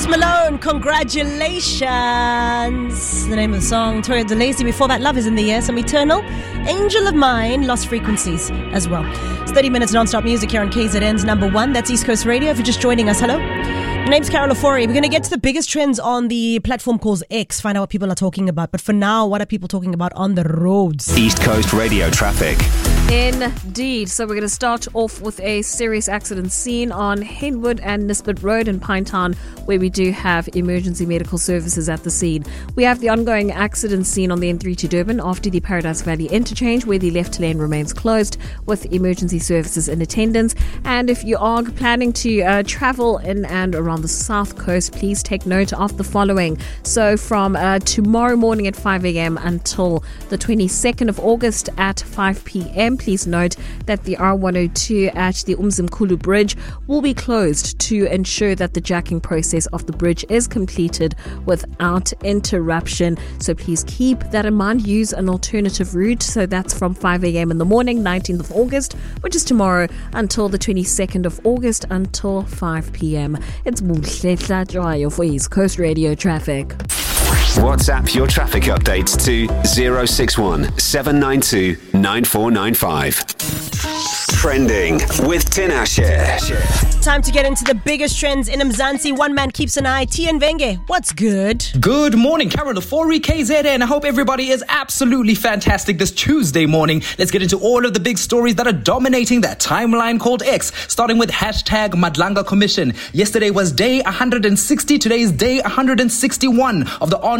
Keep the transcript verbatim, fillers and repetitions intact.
Post Malone, congratulations. The name of the song, Toya DeLacy. Before that, Love is in the Air, some Eternal, Angel of Mine, Lost Frequencies as well. It's thirty minutes non-stop music here on K Z N's number one. That's East Coast Radio. If you're just joining us, hello. My name's Carol Ofori. We're going to get to the biggest trends on the platform called X, find out what people are talking about. But for now, what are people talking about on the roads? East Coast Radio traffic. Indeed. So we're going to start off with a serious accident scene on Henwood and Nisbet Road in Pinetown, where we do have emergency medical services at the scene. We have the ongoing accident scene on the N three to Durban after the Paradise Valley interchange, where the left lane remains closed with emergency services in attendance. And if you are planning to uh, travel in and around the South Coast, please take note of the following. So from uh, tomorrow morning at five a.m. until the twenty-second of August at five p.m, please note that the R one oh two at the Umzimkhulu Bridge will be closed to ensure that the jacking process of the bridge is completed without interruption. So please keep that in mind. Use an alternative route. So that's from five a.m. in the morning, nineteenth of August, which is tomorrow, until the twenty-second of August until five p.m. It's Muhletla Joyo for East Coast Radio traffic. WhatsApp your traffic updates to zero six one seven nine two nine four nine five. Trending with Tinashe. Time to get into the biggest trends in Mzansi. One man keeps an eye. Tian Venge, what's good? Good morning, Carol Ofori, K Z N. I hope everybody is absolutely fantastic this Tuesday morning. Let's get into all of the big stories that are dominating that timeline called X, starting with hashtag Madlanga Commission. Yesterday was day one hundred sixty. Today is day one hundred sixty-one of the on